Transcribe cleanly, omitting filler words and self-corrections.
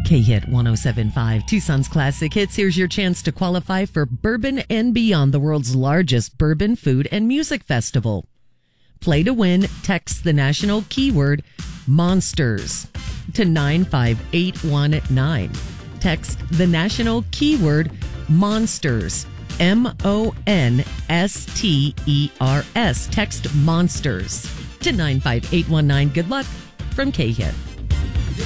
K-Hit 107.5, Tucson's Classic Hits. Here's your chance to qualify for Bourbon and Beyond, the world's largest bourbon, food, and music festival. Play to win. Text the national keyword Monsters to 95819. Text the national keyword Monsters, MONSTERS. Text Monsters to 95819. Good luck from K-Hit.